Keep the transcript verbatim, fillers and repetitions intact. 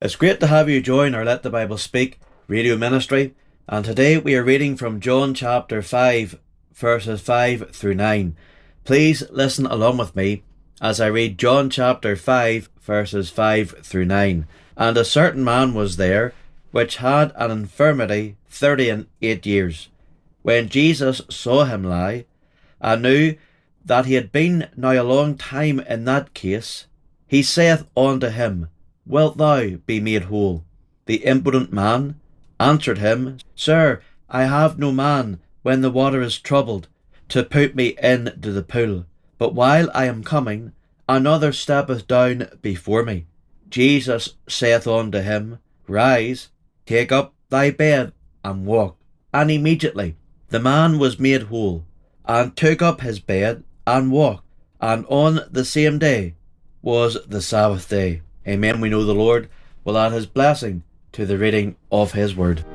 It's great to have you join our Let the Bible Speak radio ministry, and today we are reading from John chapter five, verses five through nine. Please listen along with me as I read John chapter five, verses five through nine. And a certain man was there, which had an infirmity thirty and eight years. When Jesus saw him lie, and knew that he had been now a long time in that case, he saith unto him, Wilt thou be made whole? The impotent man answered him, Sir, I have no man, when the water is troubled, to put me into the pool. But while I am coming, another steppeth down before me. Jesus saith unto him, Rise, take up thy bed, and walk. And immediately the man was made whole, and took up his bed, and walked. And on the same day was the Sabbath day. Amen. We know the Lord will add his blessing to the reading of his word.